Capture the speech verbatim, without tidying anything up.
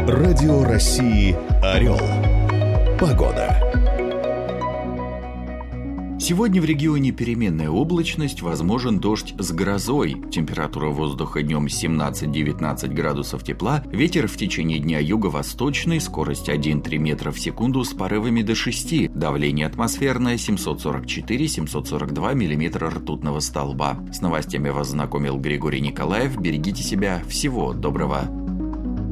Радио России «Орел». Погода. Сегодня в регионе переменная облачность, возможен дождь с грозой. Температура воздуха днем семнадцать-девятнадцать градусов тепла, ветер в течение дня юго-восточный, скорость один-три метра в секунду с порывами до шести, давление атмосферное семьсот сорок четыре - семьсот сорок два миллиметра ртутного столба. С новостями вас знакомил Григорий Николаев. Берегите себя. Всего доброго.